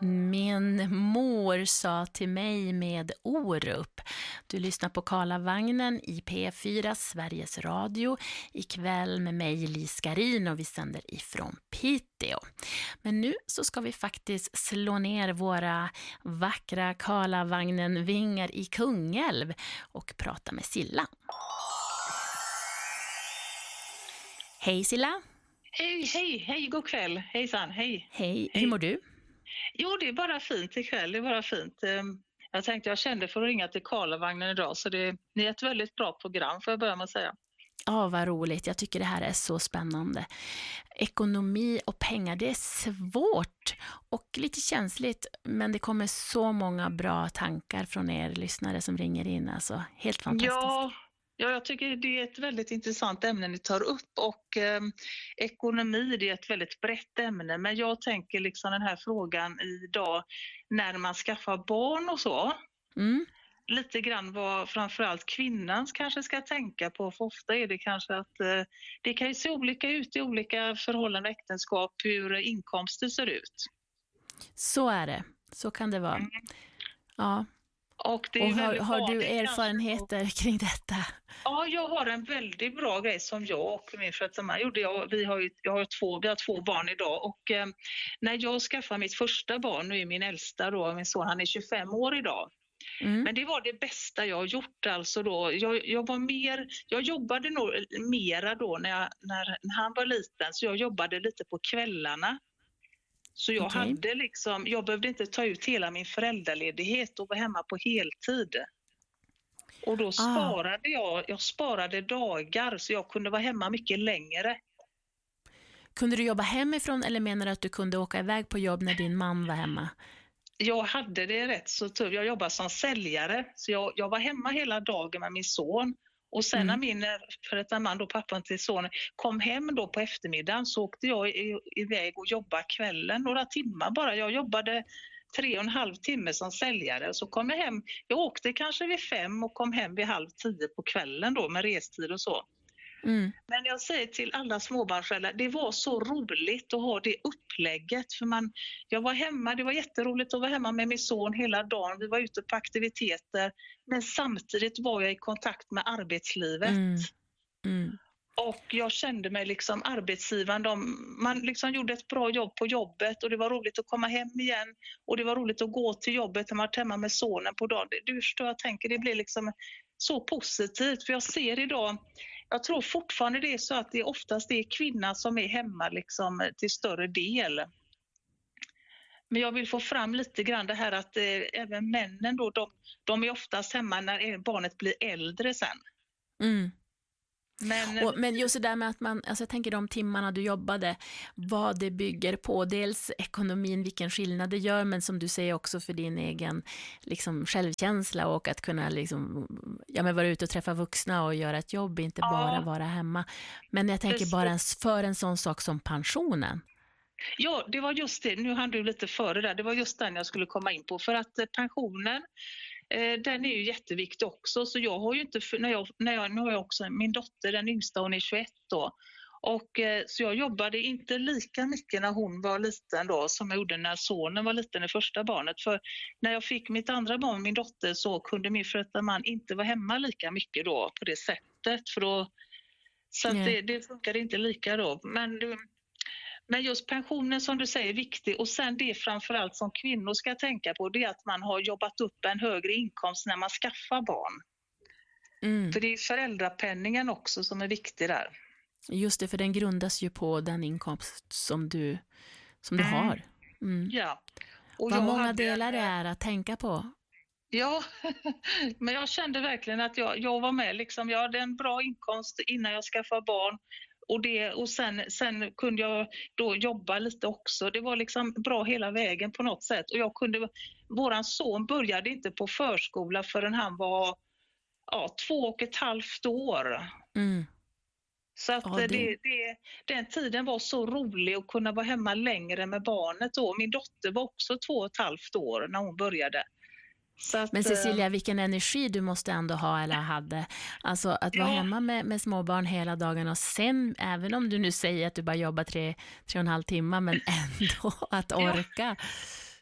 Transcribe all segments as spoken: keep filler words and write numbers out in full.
Min mor sa till mig med Orup. Du lyssnar på Karlavagnen i P fyra, Sveriges Radio. Ikväll med mig, Lis Garin, och vi sänder ifrån Piteå. Men nu så ska vi faktiskt slå ner våra vackra Karlavagnen-vingar i Kungälv och prata med Silla. Hej Silla! Hej, hej, hej, god kväll. Hejsan, hej. Hej, hur mår du? Jo, det är bara fint ikväll, det är bara fint. Jag tänkte, jag kände för att ringa till Karlavagnen idag, så det, det är ett väldigt bra program, får jag börja med att säga. Ja, vad roligt. Jag tycker det här är så spännande. Ekonomi och pengar, det är svårt och lite känsligt, men det kommer så många bra tankar från er lyssnare som ringer in. Alltså, helt fantastiskt. Ja. Ja, jag tycker det är ett väldigt intressant ämne ni tar upp, och eh, ekonomi, det är ett väldigt brett ämne, men jag tänker liksom den här frågan idag när man skaffar barn och så, mm. lite grann vad framförallt kvinnan kanske ska tänka på, för ofta är det kanske att eh, det kan ju se olika ut i olika förhållanden och äktenskap hur inkomster ser ut. Så är det, så kan det vara. Mm. Ja. Och, det är och har, har du erfarenheter kanske kring detta? Ja, jag har en väldigt bra grej som jag och min frötterman gjorde. Jag, vi har, ju, jag har två, vi har två barn idag, och eh, när jag skaffade mitt första barn, nu är min äldsta då, min son, han är tjugofem år idag. Mm. Men det var det bästa jag har gjort alltså då. Jag, jag var mer, jag jobbade nog mera då när, jag, när, när han var liten, så jag jobbade lite på kvällarna. Så jag okay. hade liksom, jag behövde inte ta ut hela min föräldraledighet och vara hemma på heltid. Och då sparade ah. jag, jag sparade dagar så jag kunde vara hemma mycket längre. Kunde du jobba hemifrån, eller menar du att du kunde åka iväg på jobb när din man var hemma? Jag hade det rätt så tufft. Jag jobbade som säljare, så jag, jag var hemma hela dagen med min son. Och sen mm. när min för ett man då, pappan till sonen, kom hem då på eftermiddagen, så åkte jag i, iväg och jobbade kvällen några timmar bara. Jag jobbade tre och en halv timme som säljare, så kom jag hem. Jag åkte kanske vid fem och kom hem vid halv tio på kvällen då med restid och så. Mm. Men jag säger till alla småbarnsföräldrar, det var så roligt att ha det upplägget, för man, jag var hemma, det var jätteroligt att vara hemma med min son hela dagen, vi var ute på aktiviteter, men samtidigt var jag i kontakt med arbetslivet. Mm. Mm. Och jag kände mig liksom arbetsgivaren, de, man liksom gjorde ett bra jobb på jobbet, och det var roligt att komma hem igen, och det var roligt att gå till jobbet när man var hemma med sonen på dagen. Du förstår, jag tänker, det blir liksom så positivt, för jag ser idag, jag tror fortfarande det är så att det är oftast det är kvinnan som är hemma liksom till större del. Men jag vill få fram lite grann det här att eh, även männen då, de, de är oftast hemma när barnet blir äldre sen. Mm. Men, och, men just det där med att man, alltså jag tänker de timmarna du jobbade, vad det bygger på, dels ekonomin, vilken skillnad det gör, men som du säger också för din egen liksom, självkänsla, och att kunna liksom, ja, men vara ute och träffa vuxna och göra ett jobb, inte ja. bara vara hemma. Men jag tänker bara en, för en sån sak som pensionen. Ja, det var just det, nu hann du lite före där, det var just den jag skulle komma in på, för att pensionen, den är ju jätteviktig också, så jag har ju inte, när jag, när jag, nu har jag också min dotter, den yngsta, hon är tjugoett då, och så jag jobbade inte lika mycket när hon var liten då som jag gjorde när sonen var liten, det första barnet, för när jag fick mitt andra barn, min dotter, så kunde min föräldrar man inte vara hemma lika mycket då på det sättet, för då, så att det, det funkar inte lika då, men Men just pensionen som du säger är viktig, och sen det framförallt som kvinnor ska tänka på, det är att man har jobbat upp en högre inkomst när man skaffar barn. Mm. För det är föräldrapenningen också som är viktig där. Just det, för den grundas ju på den inkomst som du, som du mm. har. Mm. Ja. Och vad många delar det är att tänka på. Ja, men jag kände verkligen att jag, jag var med. Liksom, jag hade en bra inkomst innan jag skaffade barn. Och, det, och sen, sen kunde jag då jobba lite också. Det var liksom bra hela vägen på något sätt. Och jag kunde, våran son började inte på förskola förrän han var ja, två och ett halvt år. Mm. Så att ja, det... Det, det, den tiden var så rolig att kunna vara hemma längre med barnet då. Min dotter var också två och ett halvt år när hon började. Så att, men Cecilia, vilken energi du måste ändå ha eller hade. Alltså att vara ja. hemma med, med småbarn hela dagen, och sen, även om du nu säger att du bara jobbar tre, tre och en halv timme, men ändå att orka.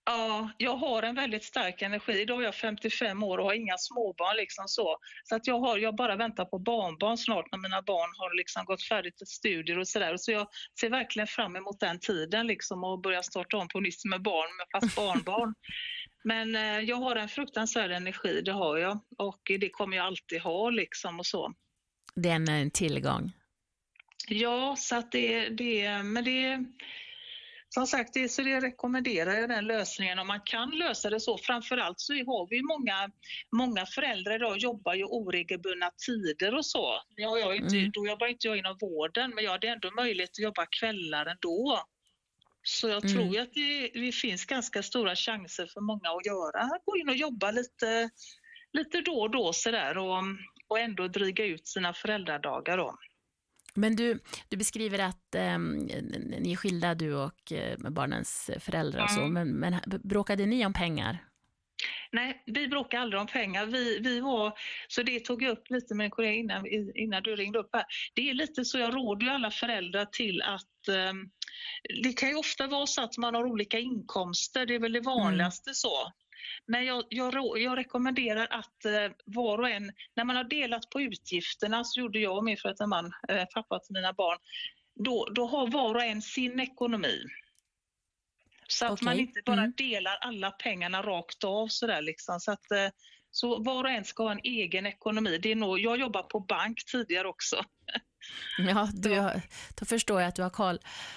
Ja, jag har en väldigt stark energi. Idag är jag femtiofem år och har inga småbarn liksom så. Så att jag har, jag bara väntar på barnbarn snart när mina barn har liksom gått färdigt till studier och sådär. Så jag ser verkligen fram emot den tiden liksom och börja starta om på nytt med barn, med fast barnbarn. Men eh, jag har en fruktansvärd energi, det har jag. Och det kommer jag alltid ha liksom och så. Det är en tillgång. Ja, så att det, det men det som sagt, det, så det rekommenderar jag den lösningen om man kan lösa det så. Framförallt så har vi många, många föräldrar idag jobbar ju oregelbundna tider och så. Ja, jag inte, mm. Då jobbar inte jag inom vården, men jag hade ändå möjlighet att jobba kvällar ändå. Så jag mm. tror att det, det finns ganska stora chanser för många att göra. Gå in och jobba lite, lite då och då sådär och, och ändå dryga ut sina föräldradagar då. Men du, du beskriver att eh, ni är skilda, du och eh, barnens föräldrar och så, mm. men, men bråkade ni om pengar? Nej, vi bråkar aldrig om pengar. Vi, vi var, så det tog jag upp lite med en kollega innan, innan du ringde upp här. Det är lite så, jag råder ju alla föräldrar till att eh, det kan ju ofta vara så att man har olika inkomster, det är väl det vanligaste mm. så. Men jag, jag, jag rekommenderar att eh, var och en, när man har delat på utgifterna, så gjorde jag och min föräldrar man, eh, pappa till mina barn, då, då har var och en sin ekonomi. Så att okay. man inte bara mm. delar alla pengarna rakt av sådär liksom. Så att eh, så var och en ska ha en egen ekonomi. Det är nog, jag jobbar på bank tidigare också. Ja, du har, då förstår jag att du har koll.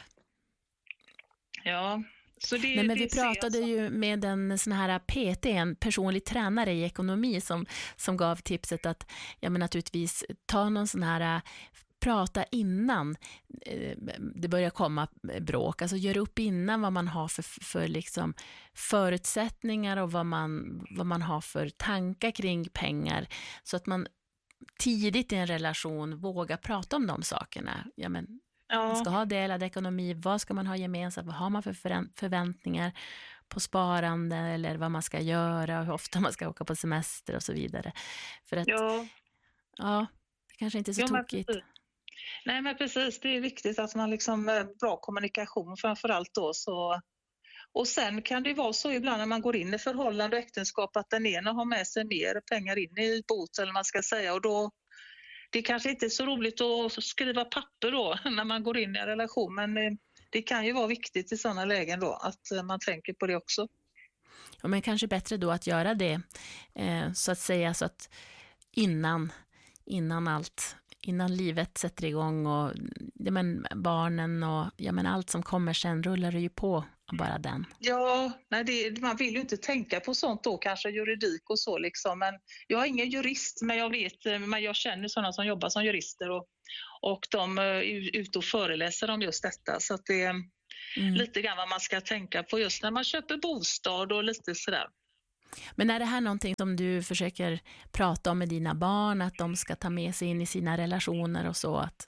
Ja. Så det, Nej, men det vi pratade ju med en sån här P T, en personlig tränare i ekonomi som, som gav tipset att ja, men naturligtvis ta någon sån här, prata innan eh, det börjar komma bråk, alltså gör upp innan vad man har för, för liksom förutsättningar och vad man, vad man har för tankar kring pengar, så att man tidigt i en relation vågar prata om de sakerna. Ja, men Ja. Man ska ha delad ekonomi, vad ska man ha gemensamt, vad har man för förväntningar på sparande eller vad man ska göra och hur ofta man ska åka på semester och så vidare. För att, ja, ja det kanske inte är så ja, tokigt. Men Nej men precis, det är viktigt att man liksom bra kommunikation framförallt då. Så. Och sen kan det vara så ibland när man går in i förhållande och äktenskap att den ena har med sig mer pengar in i bot eller man ska säga, och då det kanske inte är så roligt att skriva papper då när man går in i en relation, men det kan ju vara viktigt i sådana lägen då att man tänker på det också. Ja, men kanske bättre då att göra det eh, så att säga, så att innan, innan allt, innan livet sätter igång och ja, men barnen och ja, men allt som kommer sen rullar det ju på bara den. Ja, nej det, man vill ju inte tänka på sånt då, kanske juridik och så liksom, men jag är ingen jurist, men jag vet, men jag känner sådana som jobbar som jurister och, och de är ute och föreläser om just detta, så att det är mm. lite grann vad man ska tänka på just när man köper bostad och lite sådär. Men är det här någonting som du försöker prata om med dina barn, att de ska ta med sig in i sina relationer och så? Att...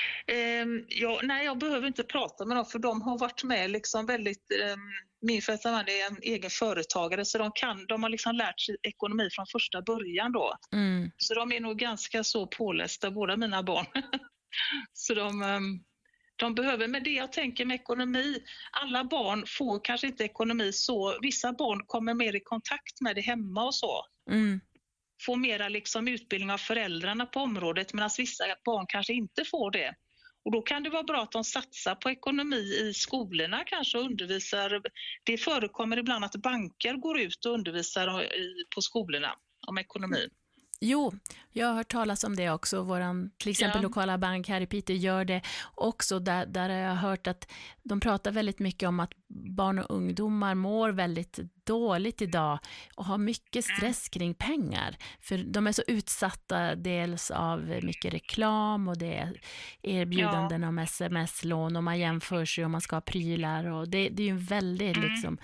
Um, ja, nej, jag behöver inte prata med dem för de har varit med liksom väldigt, um, min förälder är en egen företagare så de, kan, de har liksom lärt sig ekonomi från första början då. Mm. Så de är nog ganska så pålästa, båda mina barn. Så de... Um, De behöver, med det jag tänker med ekonomi, alla barn får kanske inte ekonomi så, vissa barn kommer mer i kontakt med det hemma och så. Mm. Får mera liksom utbildning av föräldrarna på området, medan vissa barn kanske inte får det. Och då kan det vara bra att de satsar på ekonomi i skolorna kanske och undervisar. Det förekommer ibland att banker går ut och undervisar på skolorna om ekonomi. Jo, jag har hört talas om det också. Våran, till exempel ja. lokala bank här i Piteå gör det också. Där, där har jag hört att de pratar väldigt mycket om att barn och ungdomar mår väldigt dåligt idag och har mycket stress kring pengar. För de är så utsatta dels av mycket reklam och det är erbjudanden ja. om sms-lån och man jämför sig och man ska ha prylar. Och det, det är ju en väldigt mm. liksom,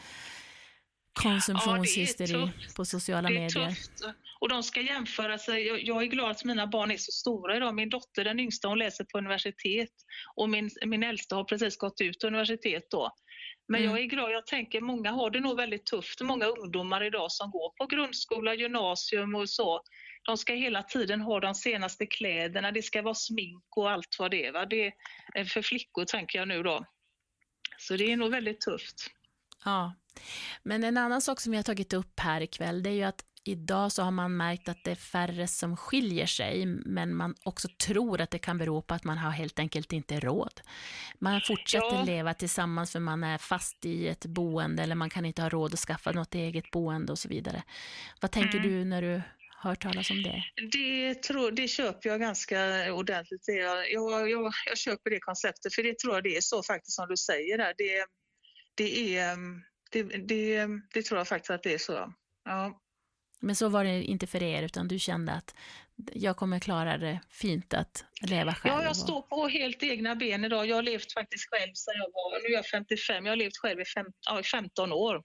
konsumtionshysteri ja, på sociala medier. Tufft. Och de ska jämföra sig. Jag, jag är glad att mina barn är så stora idag. Min dotter, den yngsta, hon läser på universitet. Och min, min äldsta har precis gått ut universitet då. Men mm. jag är glad, jag tänker många har det nog väldigt tufft. Många ungdomar idag som går på grundskola, gymnasium och så. De ska hela tiden ha de senaste kläderna. Det ska vara smink och allt vad det är. Va? Det är för flickor tänker jag nu då. Så det är nog väldigt tufft. Ja. Men en annan sak som vi har tagit upp här ikväll, det är ju att idag så har man märkt att det är färre som skiljer sig, men man också tror att det kan bero på att man har helt enkelt inte råd. Man fortsätter Ja. leva tillsammans för man är fast i ett boende eller man kan inte ha råd att skaffa något eget boende och så vidare. Vad tänker Mm. du när du hör talas om det? Det, tror, det köper jag ganska ordentligt. Det, jag, jag, jag, jag köper det konceptet, för det tror jag det är så faktiskt som du säger där. Det, det, är, det, det, det tror jag faktiskt att det är så. Ja. Men så var det inte för er, utan du kände att jag kommer klara det fint att leva själv. Ja, jag står på helt egna ben idag. Jag har levt faktiskt själv sedan jag var, nu är jag femtiofem, jag har levt själv i, fem, ja, i femton år.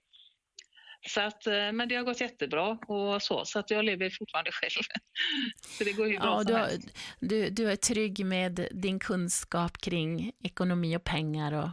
Så att, men det har gått jättebra och så, så att jag lever fortfarande själv. Så det går ju bra. Ja, som du, har, helst. du, du är trygg med din kunskap kring ekonomi och pengar och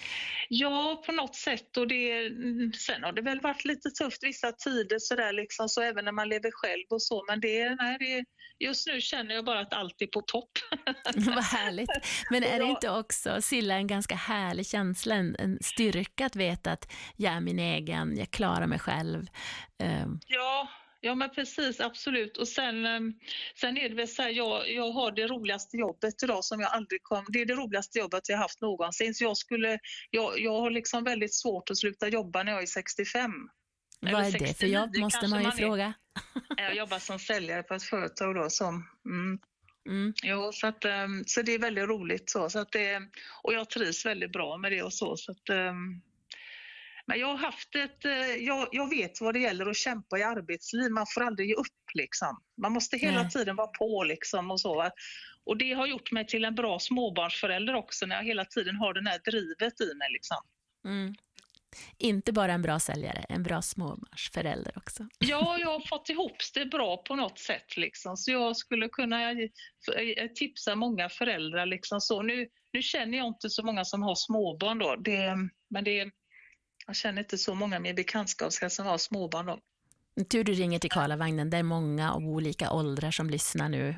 Ja, på något sätt. Och det, sen har det väl varit lite tufft vissa tider så där liksom, så även när man lever själv och så. Men det, nej, det, just nu känner jag bara att allt är på topp. vad härligt. Men är det Ja. inte också, Silla, en ganska härlig känsla, en, en styrka att veta att jag är min egen, jag klarar mig själv. Um, Ja, ja men precis, absolut. Och sen, ehm, sen är det väl så här, jag, jag har det roligaste jobbet idag som jag aldrig kom. Det är det roligaste jobbet jag haft någonsin. Så jag skulle, jag, jag har liksom väldigt svårt att sluta jobba när jag är sextiofem. vad är det för jobb, måste kanske man ju man är. fråga. Jag jobbar som säljare på ett företag då som... Mm. Mm. Jo, så, att, ehm, så det är väldigt roligt. Så, så att det, och jag trivs väldigt bra med det och så. så att, ehm, men jag har haft ett... eh, Jag, jag vet vad det gäller att kämpa i arbetsliv. Man får aldrig ge upp liksom. Man måste hela Nej. tiden vara på liksom och så. va. Och det har gjort mig till en bra småbarnsförälder också när jag hela tiden har den här drivet i mig liksom. Mm. Inte bara en bra säljare, en bra småbarnsförälder också. Ja, jag har fått ihop det bra på något sätt liksom. Så jag skulle kunna eh, tipsa många föräldrar liksom så. Nu, nu känner jag inte så många som har småbarn då. Det, men det, jag känner inte så många med bekantskapskrets som har småbarn då. Tur du ringer till Karlavagnen, det är många av olika åldrar som lyssnar nu.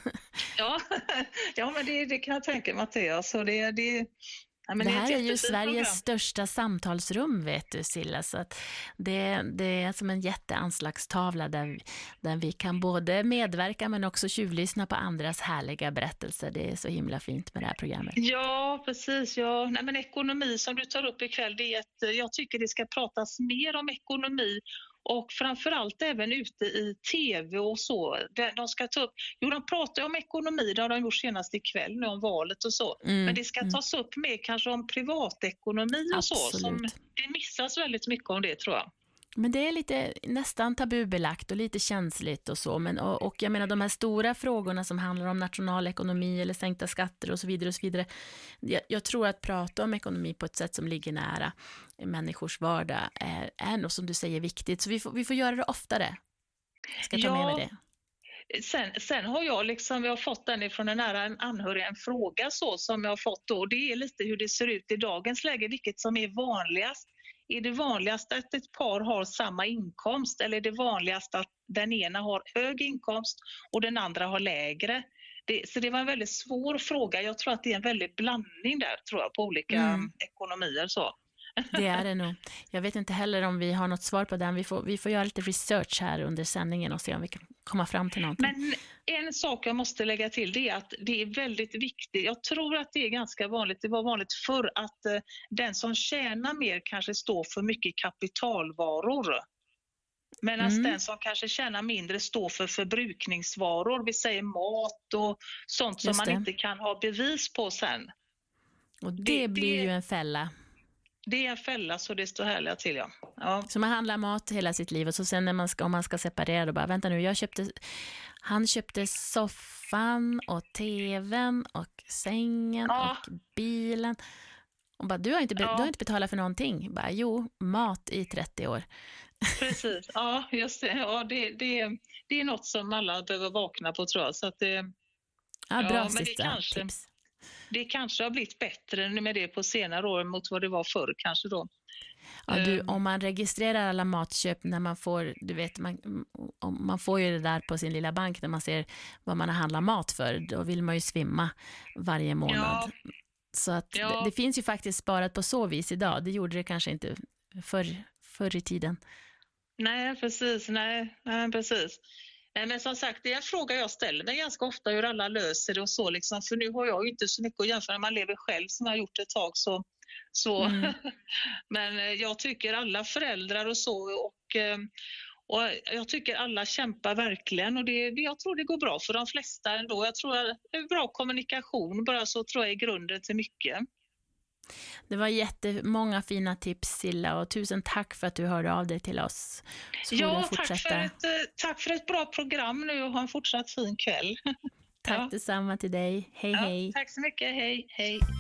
Ja, ja men det, det kan jag tänka mig att det är. Så det, det, ja, men det det är här ett är ju jättefint Sveriges program. största samtalsrum, vet du, Silla. Så att det, det är som en jätteanslagstavla där, vi- där vi kan både medverka men också tjuvlyssna på andras härliga berättelser. Det är så himla fint med det här programmet. Ja, precis. Ja. Nej, men ekonomi som du tar upp ikväll, det är ett, jag tycker det ska pratas mer om ekonomi och framförallt även ute i tv och så. De, de ska ta upp, jo, de pratar ju om ekonomi, det har de gjort senast ikväll nu om valet och så. Mm, Men det ska mm. tas upp mer kanske om privatekonomi och så. Som, Absolut. det missas väldigt mycket om det tror jag. Men det är lite nästan tabubelagt och lite känsligt och så. Men, och, och jag menar de här stora frågorna som handlar om nationalekonomi eller sänkta skatter och så vidare och så vidare. Jag, jag tror att prata om ekonomi på ett sätt som ligger nära människors vardag är, är nog som du säger viktigt. Så vi får, vi får göra det oftare. Jag ska ta Ja. med mig det. Sen, sen har jag liksom, jag har fått den ifrån en nära en anhörig, en fråga så som jag har fått då. Det är lite hur det ser ut i dagens läge, vilket som är vanligast. Är det vanligast att ett par har samma inkomst eller är det vanligast att den ena har hög inkomst och den andra har lägre? Det, så det var en väldigt svår fråga. Jag tror att det är en väldig blandning där tror jag på olika Mm. ekonomier så. Det är det nog. Jag vet inte heller om vi har något svar på den. Vi får, vi får göra lite research här under sändningen och se om vi kan komma fram till någonting. Men en sak jag måste lägga till det är att det är väldigt viktigt. Jag tror att det är ganska vanligt, det var vanligt förr att eh, den som tjänar mer kanske står för mycket kapitalvaror. Medan Mm. den som kanske tjänar mindre står för förbrukningsvaror, vi säger mat och sånt som Just man det. inte kan ha bevis på sen. Och det, det- blir det- ju en fälla. Det är en fälla så det står härliga till ja. ja. Så man handlar mat hela sitt liv och så sen när man ska, om man ska separera då bara, vänta nu, jag köpte, han köpte soffan och tvn och sängen Ja. och bilen. Och bara, du har inte, be- Ja. du har inte betalat för någonting. Bara, jo, mat i trettio år. Precis, ja just det. Ja, det, det, det är något som alla behöver vakna på tror jag. Så att det, Ja, Ja, bra men det sista kanske- tips. det kanske har blivit bättre med det på senare år mot vad det var förr kanske då. Ja, du, Ehm. om man registrerar alla matköp när man får, du vet, man, om man får ju det där på sin lilla bank när man ser vad man har handlat mat för, då vill man ju svimma varje månad. Ja. Så att Ja. det, det finns ju faktiskt sparat på så vis idag. Det gjorde det kanske inte förr, förr i tiden. Nej, precis. Nej, nej, precis. Nej, men som sagt, det är en fråga jag ställer mig ganska ofta, hur alla löser det och så. Liksom. För nu har jag ju inte så mycket att jämföra. När man lever själv som jag har gjort ett tag så... så. Mm. Men eh, jag tycker alla föräldrar och så... Och, eh, och jag tycker alla kämpar verkligen. Och det, det, jag tror det går bra för de flesta ändå. Jag tror att det är bra kommunikation. Bara så tror jag är grunden till mycket. Det var jättemånga fina tips, Silla, och tusen tack för att du hörde av dig till oss. Så får Ja, du tack fortsätta. för, ett, eh, tack för ett bra program nu och ha en fortsatt fin kväll. Tack Ja. detsamma till dig. Hej, Ja, hej. tack så mycket. Hej, hej.